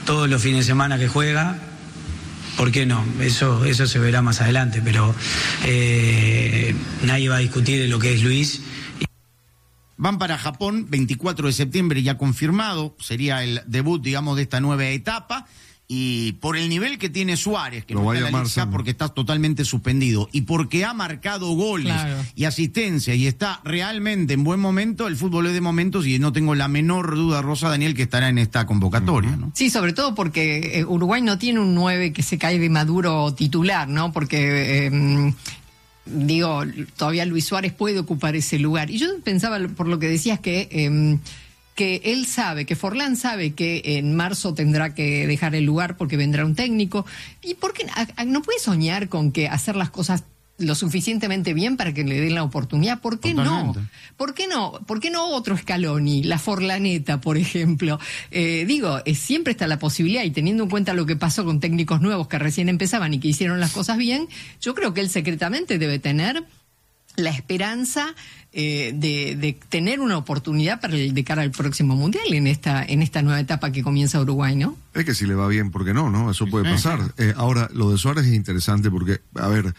todos los fines de semana que juega, ¿por qué no? Eso se verá más adelante, pero nadie va a discutir de lo que es Luis. Van para Japón, 24 de septiembre ya confirmado, sería el debut, digamos, de esta nueva etapa, y por el nivel que tiene Suárez, que no está en la lista porque está totalmente suspendido, y porque ha marcado goles y asistencia, y está realmente en buen momento, el fútbol es de momentos, y no tengo la menor duda, Rosa, Daniel, que estará en esta convocatoria, ¿no? Sí, sobre todo porque Uruguay no tiene un 9 que se cae de Maduro titular, ¿no? Porque... todavía Luis Suárez puede ocupar ese lugar. Y yo pensaba, por lo que decías, que él sabe, que Forlán sabe que en marzo tendrá que dejar el lugar porque vendrá un técnico. ¿Y por qué no puede soñar con que hacer las cosas lo suficientemente bien para que le den la oportunidad? ¿Por qué no? ¿Por qué no? ¿Por qué no otro Scaloni, la Forlaneta, por ejemplo? Siempre está la posibilidad, y teniendo en cuenta lo que pasó con técnicos nuevos que recién empezaban y que hicieron las cosas bien, yo creo que él secretamente debe tener la esperanza de tener una oportunidad de cara al próximo Mundial en esta nueva etapa que comienza Uruguay, ¿no? Es que si le va bien, ¿por qué no? ¿No? Eso puede pasar. Ahora, lo de Suárez es interesante porque, a ver...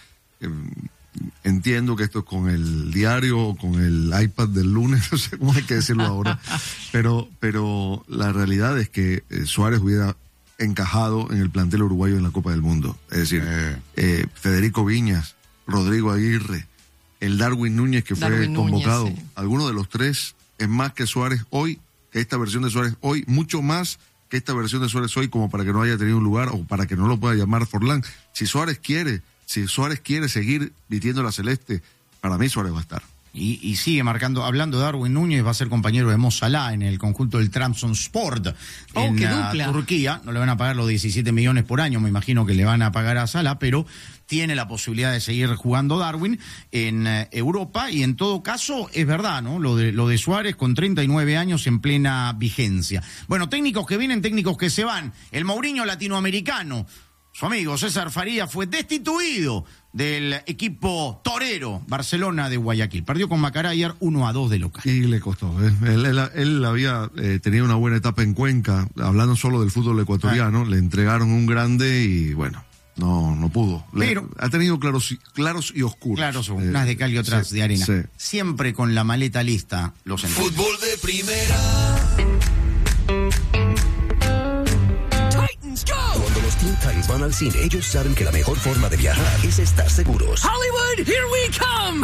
entiendo que esto es con el diario o con el iPad del lunes, no sé cómo hay que decirlo ahora, pero la realidad es que Suárez hubiera encajado en el plantel uruguayo en la Copa del Mundo. Es decir, Federico Viñas, Rodrigo Aguirre, el Darwin Núñez que fue convocado, sí. Alguno de los tres es más que Suárez hoy, que esta versión de Suárez hoy, mucho más que esta versión de Suárez hoy, como para que no haya tenido un lugar o para que no lo pueda llamar Forlán. Si Suárez quiere seguir vistiendo la celeste, para mí Suárez va a estar. Y sigue marcando, hablando de Darwin Núñez, va a ser compañero de Mo Salah en el conjunto del Trabzonspor en Turquía. No le van a pagar los 17 millones por año, me imagino que le van a pagar a Salah, pero tiene la posibilidad de seguir jugando Darwin en Europa, y en todo caso es verdad, ¿no? Lo de Suárez con 39 años en plena vigencia. Bueno, técnicos que vienen, técnicos que se van. El Mourinho latinoamericano, su amigo César Farías, fue destituido del equipo torero Barcelona de Guayaquil. Perdió con Macará ayer 1-2 de local. Y le costó. Él había tenido una buena etapa en Cuenca, hablando solo del fútbol ecuatoriano. Le entregaron un grande y bueno, no pudo. Pero ha tenido claros y oscuros. Claros, unas de cal y otras de arena. Sí. Siempre con la maleta lista los encuentros. Fútbol de primera. Cuando los Teen Titans van al cine, ellos saben que la mejor forma de viajar es estar seguros. Hollywood, here we come.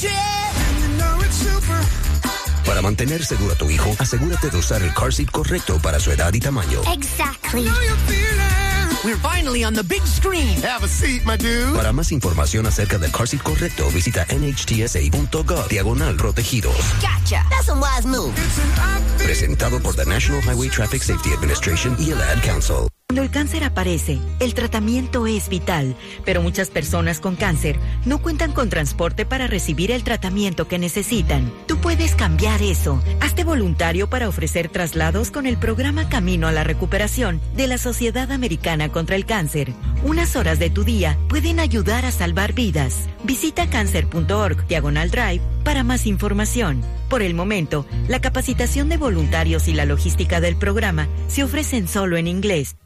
Para mantener seguro a tu hijo, asegúrate de usar el car seat correcto para su edad y tamaño. Exactly. We're finally on the big screen. Have a seat, my dude. Para más información acerca del car seat correcto, visita nhtsa.gov/protegidos. Gotcha. That's a wise move. Presentado por the National Highway Traffic Safety Administration y el Ad Council. Cuando el cáncer aparece, el tratamiento es vital, pero muchas personas con cáncer no cuentan con transporte para recibir el tratamiento que necesitan. Tú puedes cambiar eso. Hazte voluntario para ofrecer traslados con el programa Camino a la Recuperación de la Sociedad Americana contra el Cáncer. Unas horas de tu día pueden ayudar a salvar vidas. Visita cancer.org/drive para más información. Por el momento, la capacitación de voluntarios y la logística del programa se ofrecen solo en inglés.